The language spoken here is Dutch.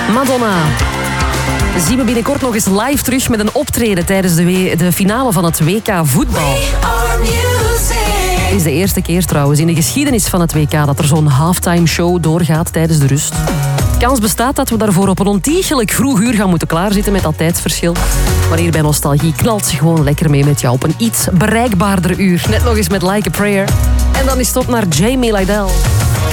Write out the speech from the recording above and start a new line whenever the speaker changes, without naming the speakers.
Madonna. Zien we binnenkort nog eens live terug met een optreden tijdens de finale van het WK voetbal. Het is de eerste keer trouwens in de geschiedenis van het WK dat er zo'n halftime show doorgaat tijdens de rust. De kans bestaat dat we daarvoor op een ontiegelijk vroeg uur gaan moeten klaarzitten met dat tijdsverschil. Maar hier bij Nostalgie knalt ze gewoon lekker mee met jou op een iets bereikbaarder uur. Net nog eens met Like a Prayer. En dan is het op naar Jamie Lydell.